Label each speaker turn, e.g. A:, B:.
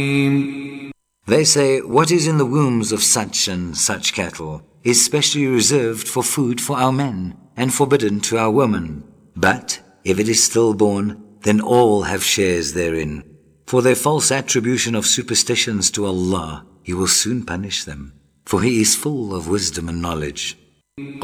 A: They say what is in the wombs of such and such cattle is specially reserved for food for our men and forbidden to our women. But if it is stillborn, then all have shares therein. For their false attribution of superstitions to Allah, He will soon punish them, for He is full of wisdom and knowledge.